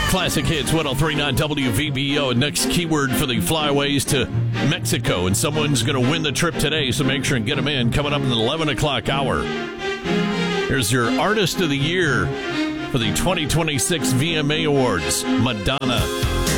Classic Hits 103.9 WVBO. Next keyword for the flyaways to Mexico. And someone's going to win the trip today, so make sure and get them in. Coming up in the 11 o'clock hour. Here's your Artist of the Year for the 2026 VMA Awards, Madonna.